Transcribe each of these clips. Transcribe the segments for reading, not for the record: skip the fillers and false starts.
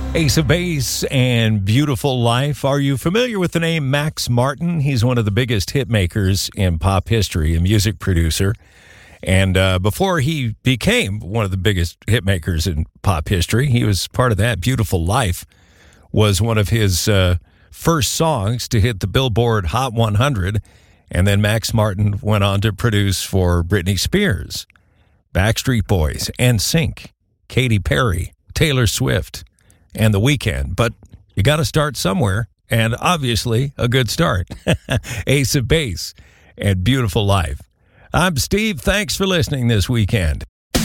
Ace of Base and Beautiful Life. Are you familiar with the name Max Martin? He's one of the biggest hit makers in pop history, a music producer. And before he became one of the biggest hit makers in pop history, he was part of that. Beautiful Life was one of his first songs to hit the Billboard Hot 100. And then Max Martin went on to produce for Britney Spears, Backstreet Boys, NSYNC, Katy Perry, Taylor Swift, and The Weeknd. But you got to start somewhere, and obviously a good start. Ace of Base and Beautiful Life. I'm Steve. Thanks for listening this weekend.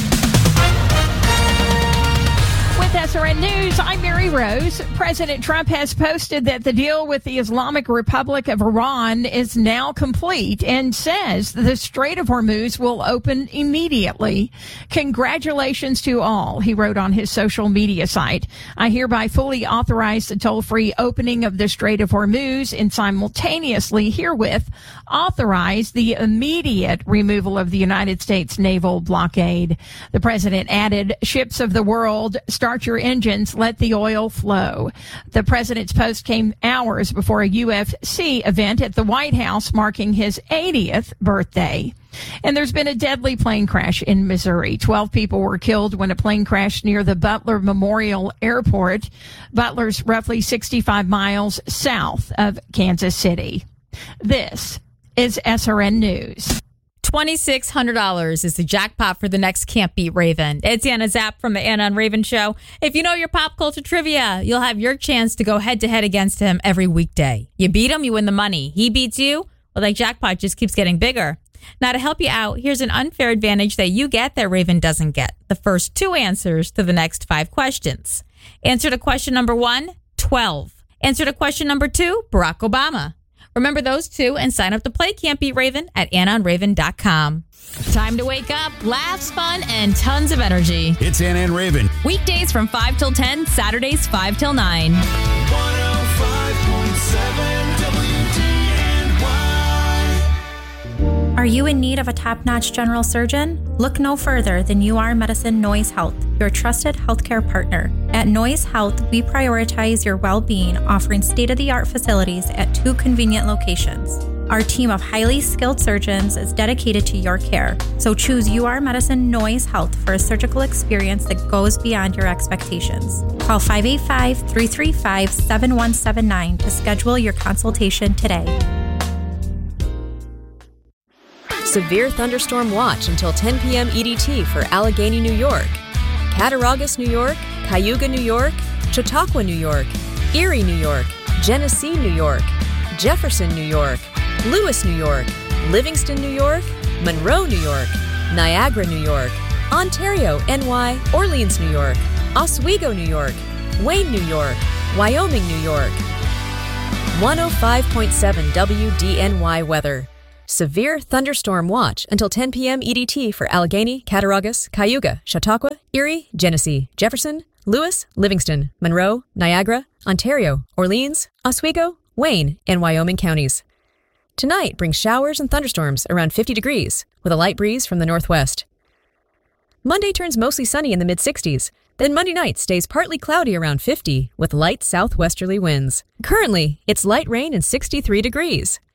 With SRN News, I'm Mary Rose. President Trump has posted that the deal with the Islamic Republic of Iran is now complete and says the Strait of Hormuz will open immediately. Congratulations to all, he wrote on his social media site. I hereby fully authorize the toll-free opening of the Strait of Hormuz and simultaneously herewith authorize the immediate removal of the United States naval blockade. The president added, ships of the world, start your engines, let the oil flow. The president's post came hours before a UFC event at the White House marking his 80th birthday. And there's been a deadly plane crash in Missouri. 12 people were killed when a plane crashed near the Butler Memorial Airport. Butler's roughly 65 miles south of Kansas City. This is SRN News. $2,600 is the jackpot for the next Can't Beat Raven. It's Anna Zapp from the Anna and Raven Show. If you know your pop culture trivia, you'll have your chance to go head-to-head against him every weekday. You beat him, you win the money. He beats you, well, that jackpot just keeps getting bigger. Now, to help you out, here's an unfair advantage that you get that Raven doesn't get. The first 2 answers to the next 5 questions. Answer to question number 1, 12. Answer to question number 2, Barack Obama. Remember those 2 and sign up to play Can't Beat Raven at AnnaandRaven.com. Time to wake up, laughs, fun, and tons of energy. It's Anna and Raven. Weekdays from 5 till 10, Saturdays 5 till 9. 105.7 WDNY. Are you in need of a top-notch general surgeon? Look no further than UR Medicine Noise Health, your trusted healthcare partner. At Noise Health, we prioritize your well-being, offering state-of-the-art facilities at 2 convenient locations. Our team of highly skilled surgeons is dedicated to your care, so choose UR Medicine Noise Health for a surgical experience that goes beyond your expectations. Call 585-335-7179 to schedule your consultation today. Severe thunderstorm watch until 10 p.m. EDT for Allegheny, New York, Cattaraugus, New York, Cayuga, New York, Chautauqua, New York, Erie, New York, Genesee, New York, Jefferson, New York, Lewis, New York, Livingston, New York, Monroe, New York, Niagara, New York, Ontario, NY, Orleans, New York, Oswego, New York, Wayne, New York, Wyoming, New York. 105.7 WDNY weather. Severe thunderstorm watch until 10 p.m. EDT for Allegheny, Cattaraugus, Cayuga, Chautauqua, Erie, Genesee, Jefferson, Lewis, Livingston, Monroe, Niagara, Ontario, Orleans, Oswego, Wayne, and Wyoming counties. Tonight brings showers and thunderstorms around 50 degrees with a light breeze from the northwest. Monday turns mostly sunny in the mid-60s. Then Monday night stays partly cloudy around 50 with light southwesterly winds. Currently, it's light rain and 63 degrees.